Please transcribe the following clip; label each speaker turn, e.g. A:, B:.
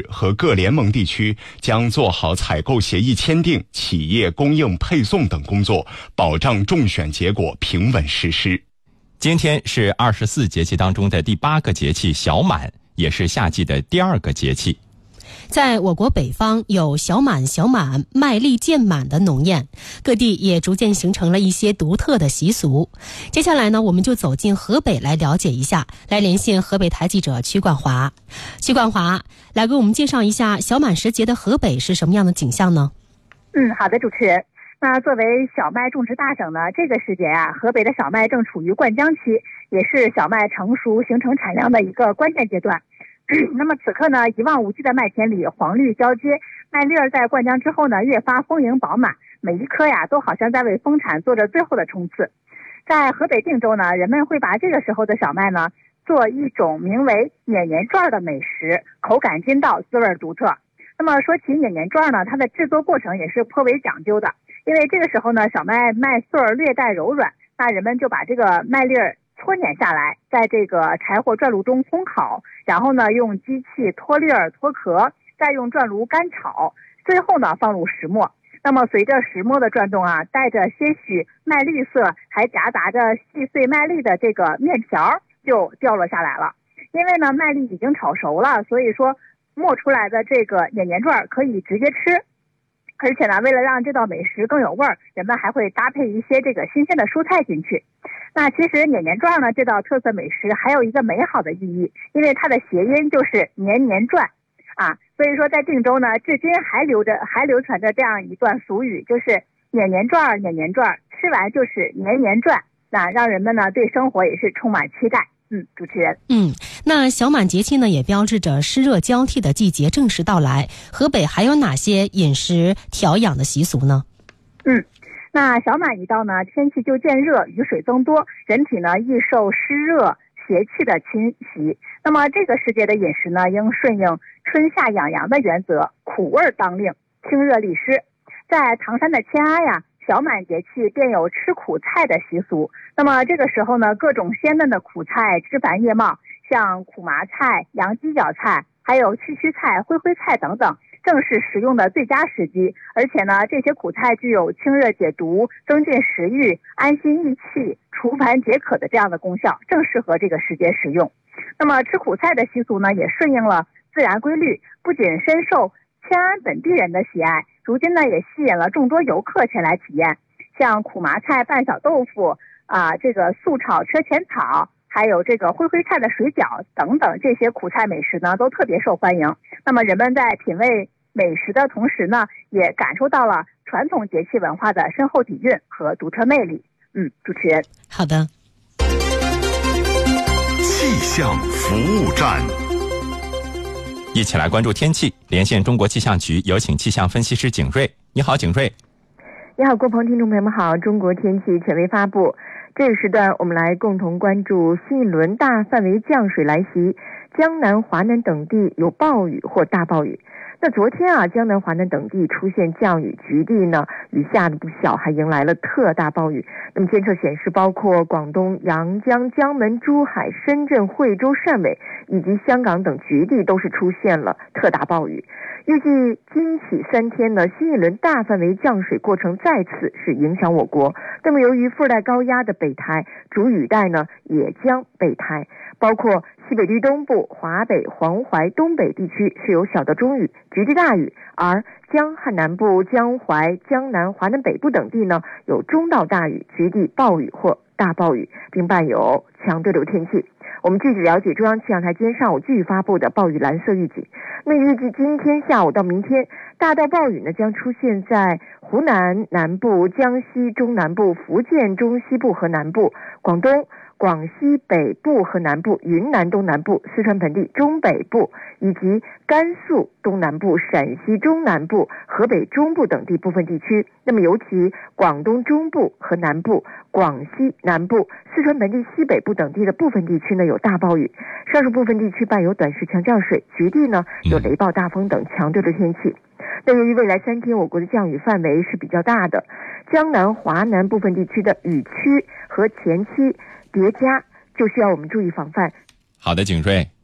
A: 市和各联盟地区将做好采购协议签订、企业供应配送等工作，保障中选结果平稳实施。
B: 今天是24节气当中的第8个节气小满，也是夏季的第2个节气。
C: 在我国北方有小满、小满、麦粒渐满的农谚，各地也逐渐形成了一些独特的习俗。接下来呢，我们就走进河北来了解一下，来连线河北台记者曲冠华。曲冠华，来给我们介绍一下小满时节的河北是什么样的景象呢？
D: 好的，主持人。那作为小麦种植大省呢，这个时节河北的小麦正处于灌浆期，也是小麦成熟形成产量的一个关键阶段。那么此刻呢，一望无际的麦田里黄绿交接，麦粒儿在灌浆之后呢，越发丰盈饱满，每一颗都好像在为丰产做着最后的冲刺。在河北定州呢，人们会把这个时候的小麦呢，做一种名为碾年转的美食，口感筋道，滋味独特。那么说起碾年转呢，它的制作过程也是颇为讲究的，因为这个时候呢，小麦麦穗略带柔软，那人们就把这个麦粒儿搓碾下来，在这个柴火转炉中烘烤，然后呢用机器脱粒儿脱壳，再用转炉干炒，最后呢放入石磨。那么随着石磨的转动带着些许麦绿色，还夹杂着细碎麦粒的这个面条就掉落下来了。因为呢麦粒已经炒熟了，所以说磨出来的这个碾年转可以直接吃。而且呢，为了让这道美食更有味儿，人们还会搭配一些这个新鲜的蔬菜进去。那其实碾年转呢，这道特色美食还有一个美好的意义，因为它的谐音就是年年转所以说在定州呢，至今还流传着这样一段俗语，就是碾年转，碾年转，吃完就是年年转，那让人们呢对生活也是充满期待。主持人。
C: 那小满节气呢，也标志着湿热交替的季节正式到来。河北还有哪些饮食调养的习俗呢？
D: 那小满一到呢，天气就渐热，雨水增多，人体呢易受湿热邪气的侵袭。那么这个时节的饮食呢，应顺应春夏养阳的原则，苦味当令，清热利湿。在唐山的迁安小满节气便有吃苦菜的习俗。那么这个时候呢，各种鲜嫩的苦菜枝繁叶茂，像苦麻菜、洋鸡脚菜，还有蛐蛐菜、灰灰菜等等，正是食用的最佳时机。而且呢，这些苦菜具有清热解毒、增进食欲、安心益气、除烦解渴的这样的功效，正适合这个时节食用。那么吃苦菜的习俗呢，也顺应了自然规律，不仅深受迁安本地人的喜爱，如今呢也吸引了众多游客前来体验。像苦麻菜拌小豆腐这个素炒车前草，还有这个灰灰菜的水饺等等，这些苦菜美食呢都特别受欢迎。那么人们在品味美食的同时呢，也感受到了传统节气文化的深厚底蕴和独特魅力。主持人。
C: 好的。
E: 气象服务站，
B: 一起来关注天气，连线中国气象局，有请气象分析师景瑞。你好，景瑞。
F: 你好，郭鹏，听众朋友们好。中国天气权威发布，这个时段我们来共同关注新一轮大范围降水来袭，江南、华南等地有暴雨或大暴雨。那昨天江南、华南等地出现降雨，局地呢雨下的不小，还迎来了特大暴雨。那么监测显示，包括广东阳江、江门、珠海、深圳、惠州、汕尾以及香港等局地都是出现了特大暴雨。预计今起3天呢，新一轮大范围降水过程再次是影响我国。那么由于副带高压的北抬，主雨带呢也将北抬，包括西北地东部、华北、黄淮、东北地区是有小到中雨，局地大雨，而江汉南部、江淮、江南、华南北部等地呢有中到大雨，局地暴雨或大暴雨，并伴有强对流天气。我们具体了解中央气象台今天上午继续发布的暴雨蓝色预警。那预计今天下午到明天，大到暴雨呢将出现在湖南南部、江西中南部、福建中西部和南部、广东、广西北部和南部、云南东南部、四川盆地中北部以及甘肃东南部、陕西中南部、河北中部等地部分地区。那么尤其广东中部和南部、广西南部、四川盆地西北部等地的部分地区呢有大暴雨，上述部分地区伴有短时强降水，局地呢有雷暴、大风等强对流天气。那由于未来3天我国的降雨范围是比较大的，江南、华南部分地区的雨区和前期叠加，就需要我们注意防范。
B: 好的，景瑞。